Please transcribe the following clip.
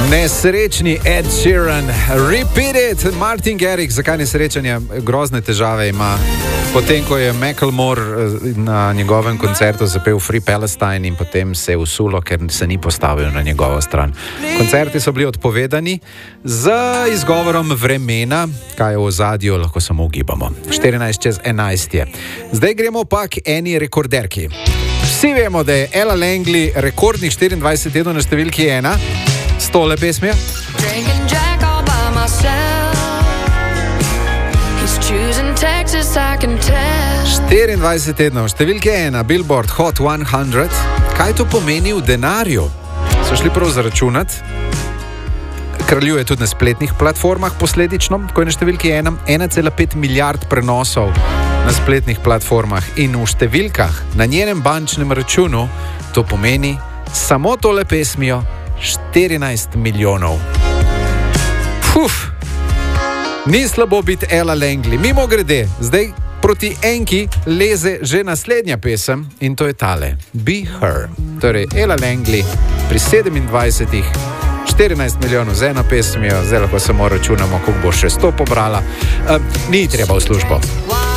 Nesrečni Ed Sheeran, Repeat It, Martin Garrix. Zakaj nesrečanje? Grozne težave ima. Potem, ko je Macklemore na njegovem koncertu zapel Free Palestine in potem se je usulo, ker se ni postavil na njegovo stran. Koncerti so bili odpovedani z izgovorom vremena, kaj je v ozadju, lahko samo ugibamo. 11:11 je. Zdaj gremo pa k eni rekorderki. Vsi vemo, da je Ella Langley rekordnih 24 tednov na številki 1 s tole pesmijo. 24 tednov, številke 1, Billboard Hot 100. Kaj to pomeni v denarju? So šli prav zaračunati. Kraljuje tudi na spletnih platformah posledično, ko je na številki 1,5 milijard prenosov na spletnih platformah in v številkah na njenem bančnem računu to pomeni samo tole pesmijo 14 milijonov. Ni slabo biti Ella Langley. Mimo grede, zdaj proti enki leze že naslednja pesem in to je tale, Be Her. Torej Ella Langley pri 27 14 milijonov z eno pesmijo, zdaj lahko samo računamo, koliko bo še 100 pobrala. Ni treba v službo.